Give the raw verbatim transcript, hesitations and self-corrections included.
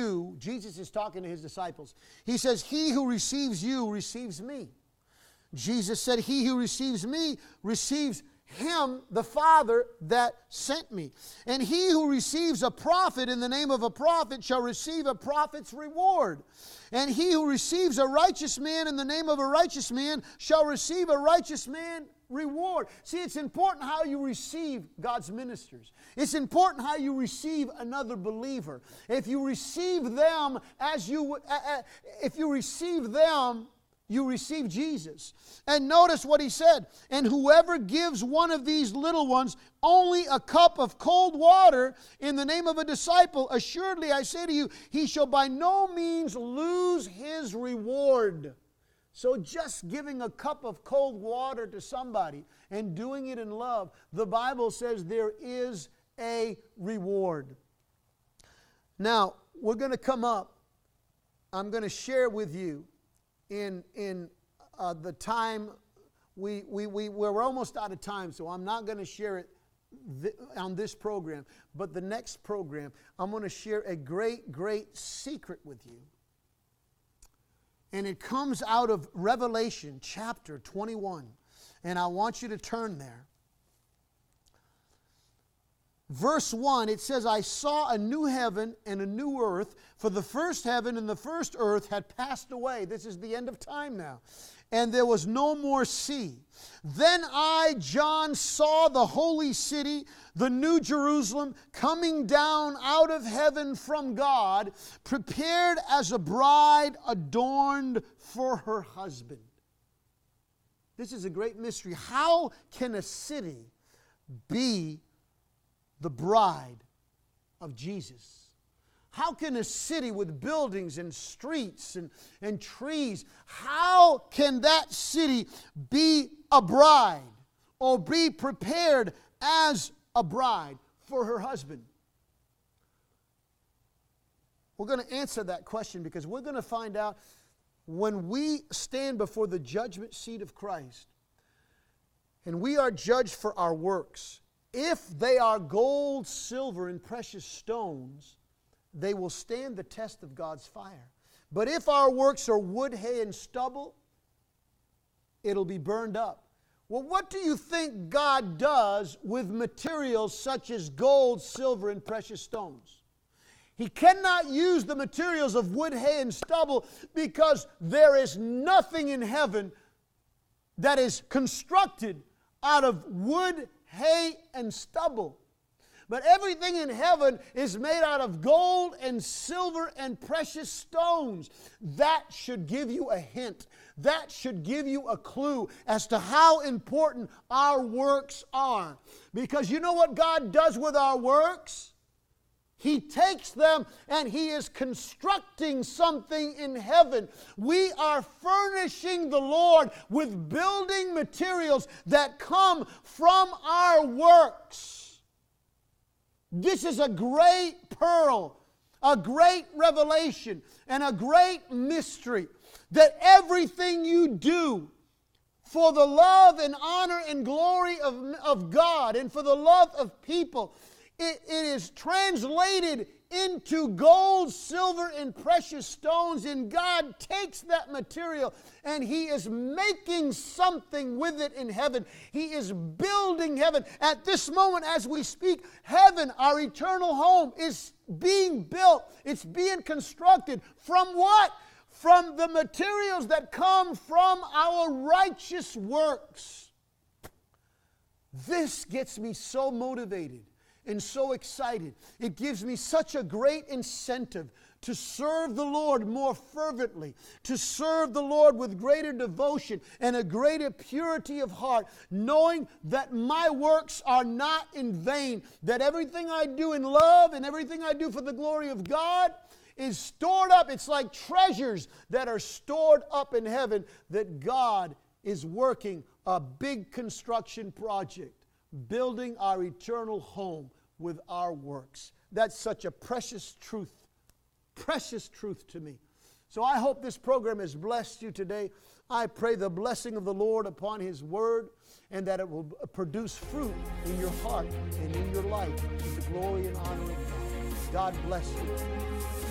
you, Jesus is talking to his disciples. He says, he who receives you receives me. Jesus said, he who receives me receives him, the Father that sent me. And he who receives a prophet in the name of a prophet shall receive a prophet's reward. And he who receives a righteous man in the name of a righteous man shall receive a righteous man reward. See, it's important how you receive God's ministers. It's important how you receive another believer. If you receive them as you would, uh, if you receive them, you receive Jesus. And notice what he said. And whoever gives one of these little ones only a cup of cold water in the name of a disciple, assuredly I say to you, he shall by no means lose his reward. So just giving a cup of cold water to somebody and doing it in love, the Bible says there is a reward. Now, we're going to come up. I'm going to share with you in, in uh, the time, we, we, we, we're almost out of time, so I'm not going to share it th- on this program. But the next program, I'm going to share a great, great secret with you. And it comes out of Revelation chapter twenty-one. And I want you to turn there. Verse one, it says, I saw a new heaven and a new earth, for the first heaven and the first earth had passed away. This is the end of time now. And there was no more sea. Then I, John, saw the holy city, the new Jerusalem, coming down out of heaven from God, prepared as a bride adorned for her husband. This is a great mystery. How can a city be the bride of Jesus? How can a city with buildings and streets and, and trees, how can that city be a bride or be prepared as a bride for her husband? We're going to answer that question because we're going to find out when we stand before the judgment seat of Christ and we are judged for our works. If they are gold, silver, and precious stones, they will stand the test of God's fire. But if our works are wood, hay, and stubble, it'll be burned up. Well, what do you think God does with materials such as gold, silver, and precious stones? He cannot use the materials of wood, hay, and stubble because there is nothing in heaven that is constructed out of wood, hay, and stubble. But everything in heaven is made out of gold and silver and precious stones. That should give you a hint. That should give you a clue as to how important our works are. Because you know what God does with our works? He takes them and He is constructing something in heaven. We are furnishing the Lord with building materials that come from our works. This is a great pearl, a great revelation, and a great mystery that everything you do for the love and honor and glory of, of God and for the love of people, it, it is translated into gold, silver, and precious stones, and God takes that material and He is making something with it in heaven. He is building heaven. At this moment as we speak, heaven, our eternal home, is being built. It's being constructed. From what? From the materials that come from our righteous works. This gets me so motivated and so excited. It gives me such a great incentive to serve the Lord more fervently, to serve the Lord with greater devotion and a greater purity of heart, knowing that my works are not in vain, that everything I do in love and everything I do for the glory of God is stored up. It's like treasures that are stored up in heaven, that God is working a big construction project, building our eternal home with our works. That's such a precious truth, precious truth to me. So I hope this program has blessed you today. I pray the blessing of the Lord upon His Word and that it will produce fruit in your heart and in your life to the glory and honor of God. God bless you.